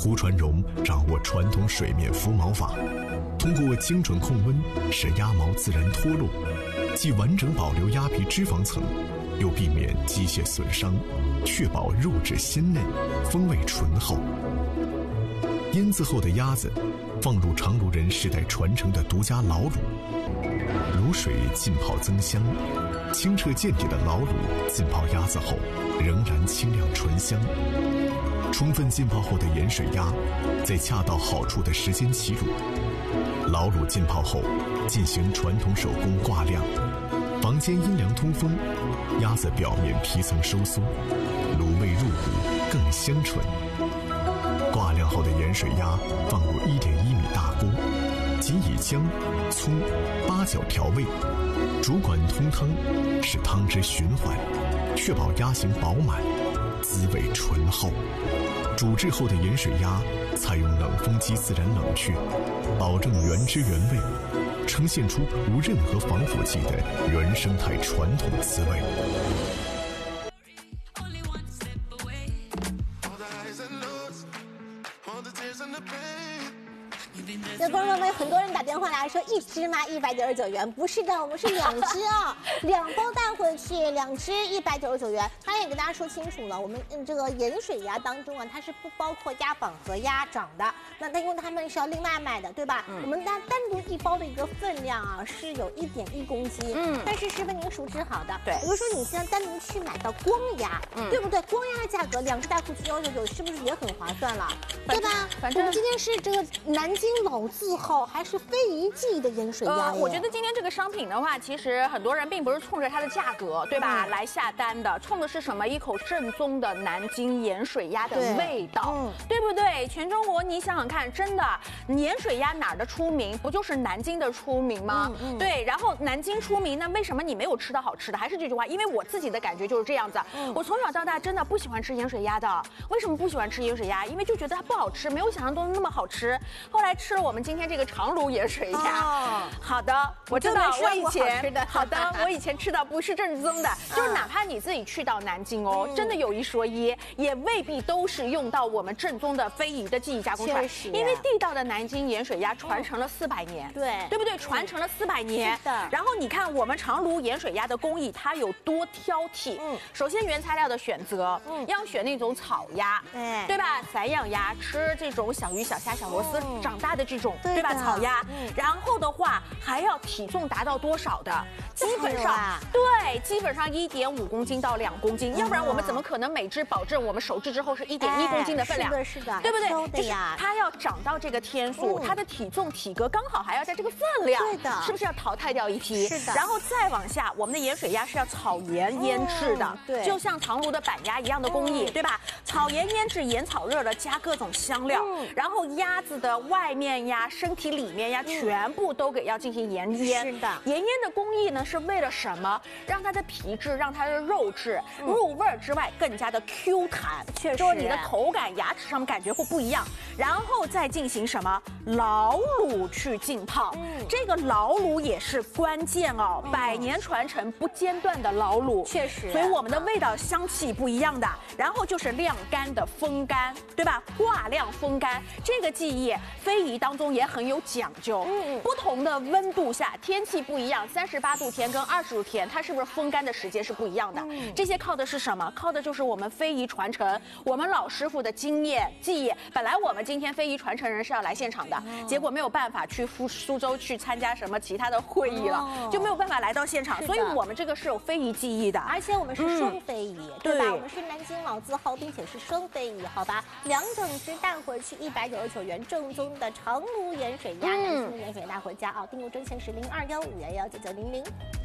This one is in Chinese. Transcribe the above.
胡传荣掌握传统水面浮锚法，通过精准控温，使鸭毛自然脱落，既完整保留鸭皮脂肪层，又避免机械损伤，确保肉质鲜嫩，风味醇厚。腌制后的鸭子放入长芦人世代传承的独家老卤，卤水浸泡增香，清澈见底的老卤浸泡鸭子后仍然清亮醇香。充分浸泡后的盐水鸭在恰到好处的时间起卤，老卤浸泡后进行传统手工挂晾，房间阴凉通风，鸭子表面皮层收缩，卤味入骨更香醇。挂晾后的盐水鸭放入1.1米大锅，仅以姜、葱、八角调味，主管通汤，使汤汁循环，确保鸭形饱满，滋味醇厚。煮制后的盐水鸭采用冷风机自然冷却，保证原汁原味，呈现出无任何防腐剂的原生态传统滋味。 那观众朋友们，很多人打电话来说1只吗？199元，不是的，我们是2只啊，2包带回去，2只199元。他也跟大家说清楚了，我们这个盐水鸭当中啊，它是不包括鸭膀和鸭掌的，那因为它们是要另外卖的，对吧？我们单独1包的一个分量啊，是有1.1公斤。但是师傅您熟知好的，对，比如说你现在单独去买到光鸭，对不对？光鸭的价格2只带回去199，是不是也很划算了？对吧？反正我们今天是这个南京老字号，还是非遗记的盐水鸭。 我觉得今天这个商品的话，其实很多人并不是冲着它的价格，对吧，来下单的，冲的是什么？一口正宗的南京盐水鸭的味道，对不对？全中国你想想看，真的盐水鸭哪儿的出名？不就是南京的出名吗？对，然后南京出名，那为什么你没有吃到好吃的？还是这句话，因为我自己的感觉就是这样子。我从小到大真的不喜欢吃盐水鸭的。为什么不喜欢吃盐水鸭？因为就觉得它不好吃，没有想象中那么好吃。后来吃了我们今天这个长芦盐水鸭，好的，我知道我以前好的，我以前吃的不是正宗的，就是哪怕你自己去到南京哦，真的有一说一，也未必都是用到我们正宗的非遗的技艺加工出来，因为地道的南京盐水鸭传承了400年，对不对？传承了400年。然后你看我们长芦盐水鸭的工艺，它有多挑剔。首先原材料的选择，要选那种草鸭，对吧？散养鸭吃这种小鱼、小虾、小螺丝长大的这种，对吧？草鸭。然后的话还要体重达到多少的？基本上对，基本上1.5公斤到2公斤，要不然我们怎么可能每只保证我们手制之后是1.1公斤的分量？ 是的， 对不对？就是它要长到这个天数，它的体重体格刚好还要在这个分量，对的，是不是要淘汰掉一批？是的。然后再往下，我们的盐水鸭是要草盐腌制的，对，就像长芦的板鸭一样的工艺，对吧？草盐腌制，盐炒热了，加各种香料，然后鸭子的外面呀、身体里面呀，全部都给要进行盐腌。是的，盐腌的工艺呢，是为了什么？让它的皮质、让它的肉质入味之外，更加的 Q 弹，确实，就是你的口感、牙齿上感觉会不一样。然后再进行什么老卤去浸泡，这个老卤也是关键哦，100年传承不间断的老卤，确实，所以我们的味道香气不一样的。然后就是晾干的风干，对吧？挂晾风干这个技艺，非遗当中也很有讲究。不同的温度下，天气不一样，38度天跟20度天，它是不是风干的时间是不一样的？这些靠的是什么？靠的就是我们非遗传承，我们老师傅的经验技艺。本来我们今天非遗传承人是要来现场的，结果没有办法去苏州去参加什么其他的会议了，就没有办法来到现场，所以我们这个是有非遗技艺的， 而且我们是双非遗，对吧？我们是南京老字号，并且是双非遗，好吧？2整只带回去199元，正宗的长芦盐水鸭，南京盐水鸭回家啊！订购专线是0215119900。